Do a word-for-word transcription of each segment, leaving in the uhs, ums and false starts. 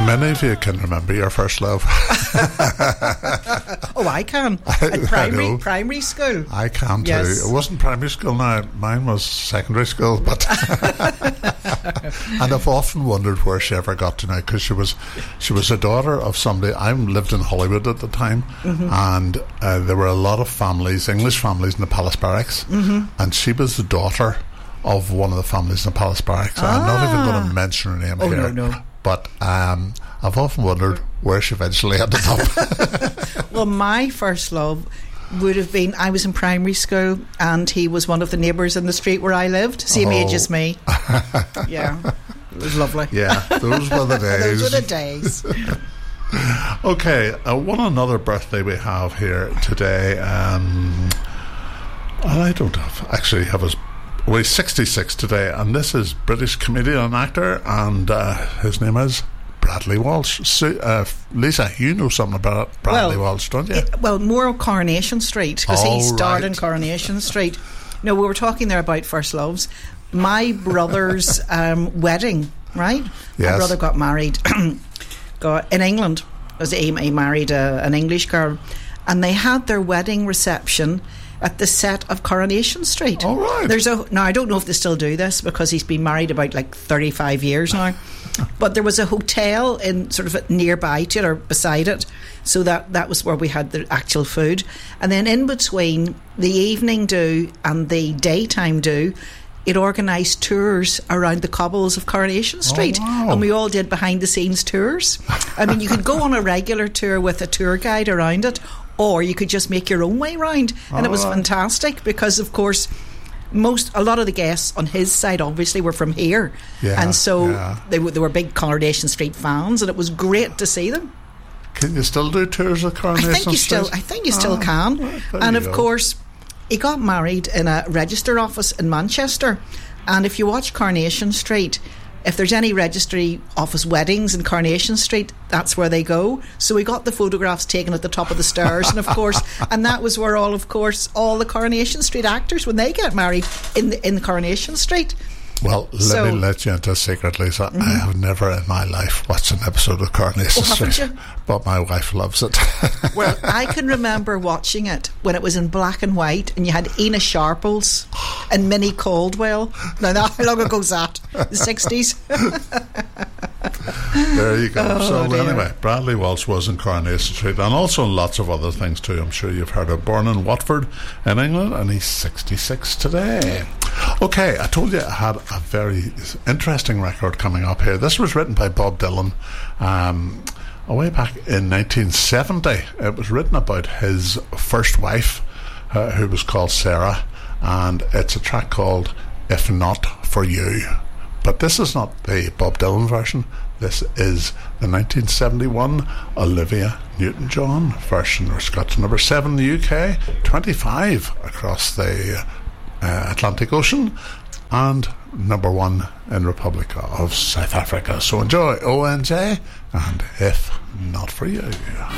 many of you can remember your first love? Oh, I can. At primary primary school. I can too. Yes. It wasn't primary school now. Mine was secondary school. But and I've often wondered where she ever got to now, because she was she was a daughter of somebody. I lived in Hollywood at the time, mm-hmm. and uh, there were a lot of families, English families, in the Palace Barracks, mm-hmm. and she was the daughter of one of the families in the Palace Barracks. Ah. I'm not even going to mention her name oh, here. No, no. But um, I've often wondered where she eventually ended up. Well, my first love would have been, I was in primary school and he was one of the neighbours in the street where I lived, same oh. age as me. Yeah, it was lovely. Yeah, those were the days. Those were the days. Okay, uh, one another birthday we have here today. Um, and I don't have, actually have his. Well, he's sixty-six today, and this is British comedian and actor, and uh, his name is Bradley Walsh. So, uh, Lisa, you know something about Bradley well, Walsh, don't you? It, well, more of Coronation Street, because oh, he starred right. in Coronation Street. No, we were talking there about first loves. My brother's um, wedding, right? Yes. My brother got married got in England. Was he, he married a, an English girl, and they had their wedding reception at the set of Coronation Street. All right. There's a now I don't know if they still do this, because he's been married about like thirty-five years now. But there was a hotel in sort of nearby to it or beside it, so that that was where we had the actual food. And then in between the evening do and the daytime do, it organised tours around the cobbles of Coronation Street. Oh, wow. And we all did behind the scenes tours. I mean, you could go on a regular tour with a tour guide around it, or you could just make your own way round, and oh, it was right. fantastic, because of course most a lot of the guests on his side obviously were from here, yeah, and so yeah. they, were, they were big Coronation Street fans, and it was great to see them. Can you still do tours of Coronation I think you Street? still I think you still oh, can. Right, and of go. course he got married in a register office in Manchester, and if you watch Coronation Street, if there's any registry office weddings in Coronation Street, that's where they go. So we got the photographs taken at the top of the stairs, and of course, and that was where all, of course, all the Coronation Street actors, when they get married in the, in the Coronation Street. Well, let so, me let you into a secret, Lisa. Mm-hmm. I have never in my life watched an episode of Coronation oh, Street, you? But my wife loves it. Well, I can remember watching it when it was in black and white, and you had Ina Sharples and Minnie Caldwell. Now, how long ago was that? The sixties? There you go. Oh, so dear. Anyway, Bradley Walsh was in Coronation Street, and also in lots of other things too. I'm sure you've heard of. Born in Watford in England, and he's sixty-six today. Okay, I told you I had a very interesting record coming up here. This was written by Bob Dylan um, way back in nineteen seventy. It was written about his first wife, uh, who was called Sarah, and it's a track called If Not For You. But this is not the Bob Dylan version. This is the nineteen seventy-one Olivia Newton-John version, which got to number seven in the U K, twenty-five across the uh, Atlantic Ocean, and number one in Republic of South Africa. So enjoy O N J and If Not For You.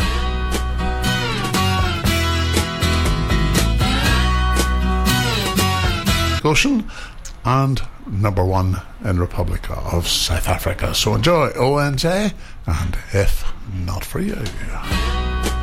Ocean and number one in Republic of South Africa. So enjoy O N J and If Not For You.